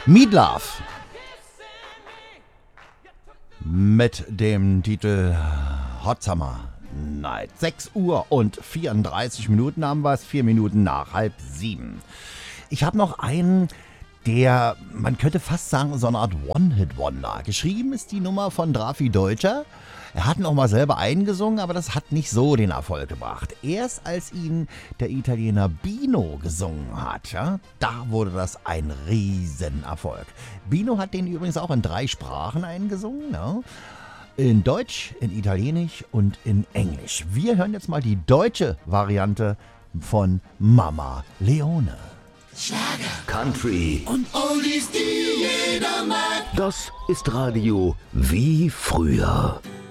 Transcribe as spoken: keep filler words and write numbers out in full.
Meatloaf mit dem Titel Hot Summer Night. sechs Uhr und vierunddreißig Minuten haben wir es, vier Minuten nach halb sieben. Ich habe noch einen, der, man könnte fast sagen, so eine Art One-Hit-Wonder. Geschrieben ist die Nummer von Drafi Deutscher. Er hat noch mal selber eingesungen, aber das hat nicht so den Erfolg gebracht. Erst als ihn der Italiener Bino gesungen hat, ja, da wurde das ein Riesenerfolg. Bino hat den übrigens auch in drei Sprachen eingesungen, ja. In Deutsch, in Italienisch und in Englisch. Wir hören jetzt mal die deutsche Variante von Mama Leone. Schlager, Country und Oldies, die jeder mag. Das ist Radio wie früher.